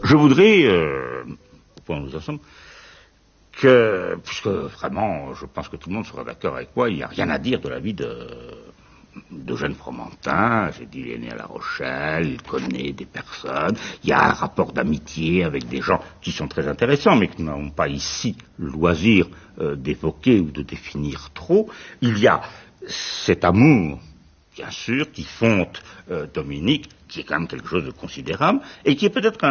Je voudrais, au point où nous en sommes, puisque vraiment, je pense que tout le monde sera d'accord avec moi, il n'y a rien à dire de la vie d'Eugène Fromentin. J'ai dit, il est né à La Rochelle, il connaît des personnes, il y a un rapport d'amitié avec des gens qui sont très intéressants, mais que nous n'avons pas ici le loisir d'évoquer ou de définir trop. Il y a cet amour, bien sûr, qui fonde Dominique, qui est quand même quelque chose de considérable, et qui est peut-être